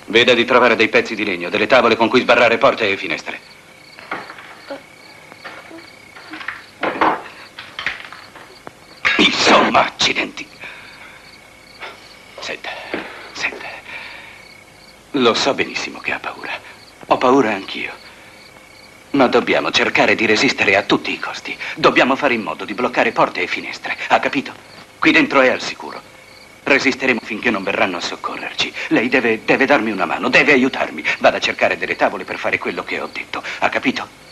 Veda di trovare dei pezzi di legno, delle tavole con cui sbarrare porte e finestre. Insomma, accidenti. Senta. Lo so benissimo che ha paura. Ho paura anch'io. Ma dobbiamo cercare di resistere a tutti i costi. Dobbiamo fare in modo di bloccare porte e finestre. Ha capito? Qui dentro è al sicuro. Resisteremo finché non verranno a soccorrerci. Lei deve darmi una mano, deve aiutarmi. Vada a cercare delle tavole per fare quello che ho detto. Ha capito?